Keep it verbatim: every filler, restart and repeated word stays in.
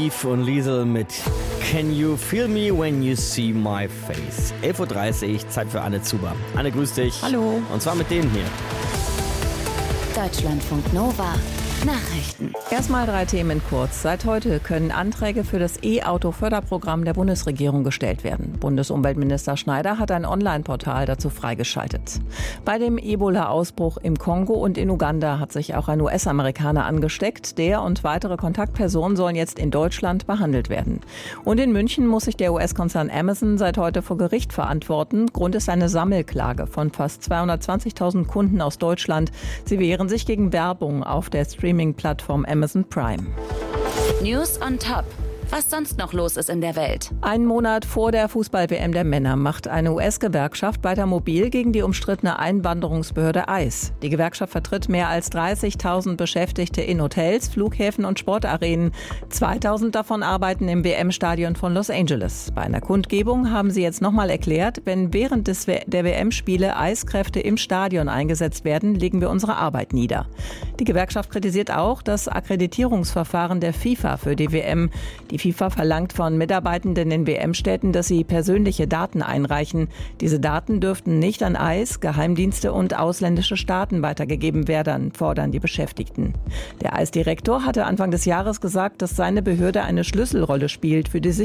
Eve und Liesel mit Can You Feel Me When You See My Face? elf Uhr dreißig, Zeit für Anne Zuber. Anne, grüß dich. Hallo. Und zwar mit denen hier. Deutschlandfunk Nova. Nachrichten. Erstmal drei Themen kurz. Seit heute können Anträge für das E-Auto-Förderprogramm der Bundesregierung gestellt werden. Bundesumweltminister Schneider hat ein Online-Portal dazu freigeschaltet. Bei dem Ebola-Ausbruch im Kongo und in Uganda hat sich auch ein U S-Amerikaner angesteckt. Der und weitere Kontaktpersonen sollen jetzt in Deutschland behandelt werden. Und in München muss sich der U S-Konzern Amazon seit heute vor Gericht verantworten. Grund ist eine Sammelklage von fast zweihundertzwanzigtausend Kunden aus Deutschland. Sie wehren sich gegen Werbung auf der Streaming-Plattform Amazon Prime. News on Top. Was sonst noch los ist in der Welt. Einen Monat vor der Fußball-W M der Männer macht eine U S-Gewerkschaft weiter mobil gegen die umstrittene Einwanderungsbehörde I C E. Die Gewerkschaft vertritt mehr als dreißigtausend Beschäftigte in Hotels, Flughäfen und Sportarenen. zweitausend davon arbeiten im W M-Stadion von Los Angeles. Bei einer Kundgebung haben sie jetzt nochmal erklärt, wenn während des der W M-Spiele I C E-Kräfte im Stadion eingesetzt werden, legen wir unsere Arbeit nieder. Die Gewerkschaft kritisiert auch das Akkreditierungsverfahren der FIFA für die W M. Die Die FIFA verlangt von Mitarbeitenden in W M-Städten, dass sie persönliche Daten einreichen. Diese Daten dürften nicht an I C E, Geheimdienste und ausländische Staaten weitergegeben werden, fordern die Beschäftigten. Der I C E-Direktor hatte Anfang des Jahres gesagt, dass seine Behörde eine Schlüsselrolle spielt für die Sicherheit